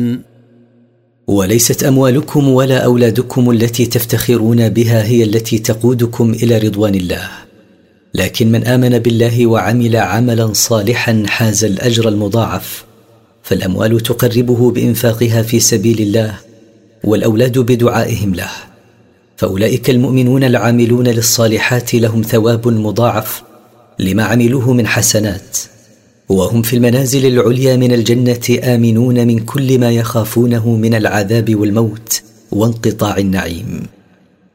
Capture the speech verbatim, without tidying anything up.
وليست أموالكم ولا أولادكم التي تفتخرون بها هي التي تقودكم إلى رضوان الله، لكن من آمن بالله وعمل عملا صالحا حاز الأجر المضاعف، فالأموال تقربه بإنفاقها في سبيل الله، والأولاد بدعائهم له، فأولئك المؤمنون العاملون للصالحات لهم ثواب مضاعف لما عملوه من حسنات، وهم في المنازل العليا من الجنة آمنون من كل ما يخافونه من العذاب والموت وانقطاع النعيم.